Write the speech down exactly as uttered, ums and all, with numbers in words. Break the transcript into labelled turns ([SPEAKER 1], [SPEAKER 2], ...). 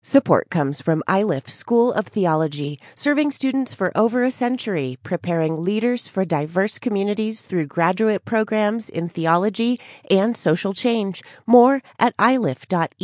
[SPEAKER 1] Support comes from iLift School of Theology, serving students for over a century, preparing leaders for diverse communities through graduate programs in theology and social change. More at i lift dot e d u.